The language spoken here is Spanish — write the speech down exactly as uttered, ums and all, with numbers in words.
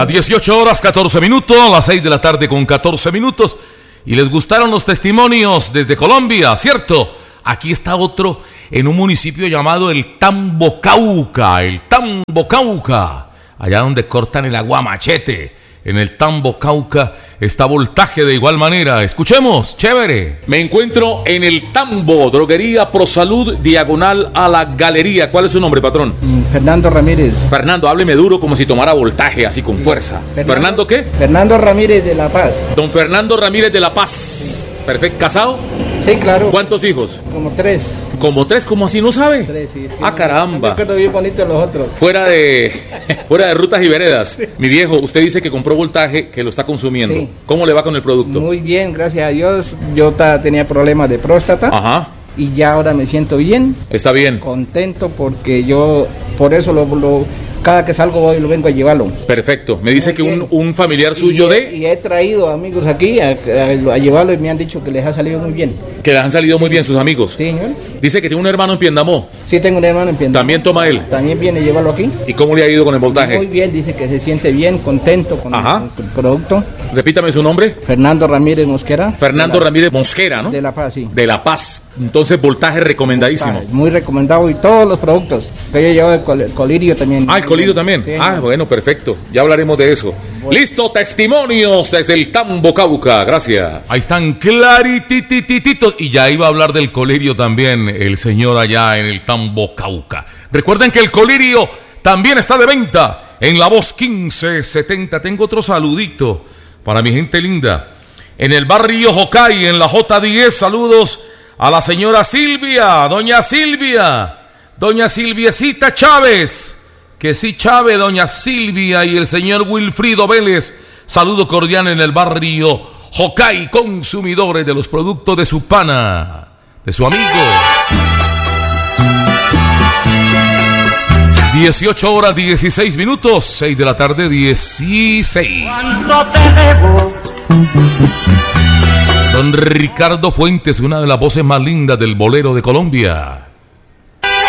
Las dieciocho horas catorce minutos, las seis de la tarde con catorce minutos. Y les gustaron los testimonios desde Colombia, ¿cierto? Aquí está otro en un municipio llamado el Tambo Cauca, el Tambo Cauca, allá donde cortan el agua a machete. En el Tambo Cauca está Voltaje de igual manera. Escuchemos, chévere. Me encuentro en el Tambo, droguería Prosalud, diagonal a la galería. ¿Cuál es su nombre, patrón? Fernando Ramírez. Fernando, hábleme duro como si tomara voltaje, así con fuerza. ¿Fernando, ¿Fernando qué? Fernando Ramírez de La Paz. Don Fernando Ramírez de La Paz. Perfecto. ¿Casado? Sí, claro. ¿Cuántos hijos? Como tres. ¿Como tres? ¿Cómo así? ¿No sabe? Tres, sí. sí ah, no, caramba. Yo creo bien bonito los otros. Fuera de, fuera de rutas y veredas. Mi viejo, usted dice que compró voltaje, que lo está consumiendo. Sí. ¿Cómo le va con el producto? Muy bien, gracias a Dios. Yo ta, tenía problemas de próstata. Ajá. Y ya ahora me siento bien. Está bien. Contento porque yo, por eso lo, lo cada que salgo voy lo vengo a llevarlo. Perfecto. Me dice Muy que un, bien. un familiar suyo y, de... Y he traído amigos aquí a, a, a llevarlo y me han dicho que les ha salido muy bien. Que les han salido muy bien sus amigos. Sí, señor. Dice que tiene un hermano en Piendamó. Sí, tengo un hermano en Piendamó. ¿También toma él? También viene a llevarlo aquí. ¿Y cómo le ha ido con el voltaje? Muy bien, dice que se siente bien, contento con, Ajá. el, con el producto. Repítame su nombre. Fernando Ramírez Mosquera. Fernando la, Ramírez Mosquera, ¿no? De La Paz, sí. De La Paz. Entonces, voltaje recomendadísimo. Voltaje, muy recomendado y todos los productos. Pero yo llevo el, col el colirio también. Ah, el colirio también. Sí, ah, bueno, perfecto. Ya hablaremos de eso. Bueno. Listo, testimonios desde el Tambo Cauca. Gracias. Ahí están clarititititos. Y ya iba a hablar del colirio también el señor allá en el Tambo Cauca. Recuerden que el colirio también está de venta en La Voz quince setenta. Tengo otro saludito para mi gente linda. En el barrio Jocay, en la J diez, saludos a la señora Silvia, doña Silvia, doña Silviecita Chávez. Que sí, Chávez, doña Silvia y el señor Wilfrido Vélez. Saludo cordial en el barrio Jocay, consumidores de los productos de su pana, de su amigo. dieciocho horas dieciséis minutos, seis de la tarde, dieciséis. ¿Cuánto te debo? Don Ricardo Fuentes, una de las voces más lindas del bolero de Colombia.